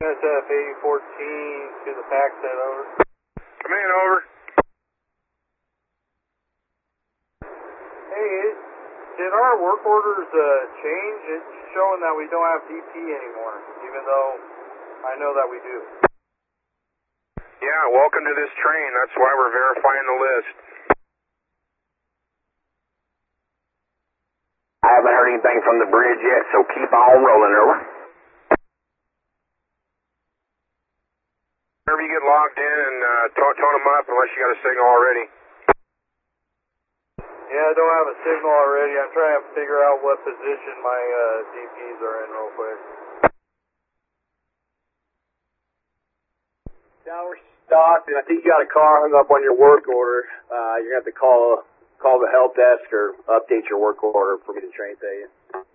SF 8014 to the pack set, over. Come in, over. Hey, did our work orders change? It's showing that we don't have DP anymore, even though I know that we do. Yeah, welcome to this train. That's why we're verifying the list. I haven't heard anything from the bridge yet, so keep on rolling, over. Whenever you get logged in and tone them up, unless you got a signal already. Yeah, I don't have a signal already. I'm trying to figure out what position my DPs are in real quick. Tower stocked, and I think you got a car hung up on your work order. You're going to have to call the help desk or update your work order for me to train to you.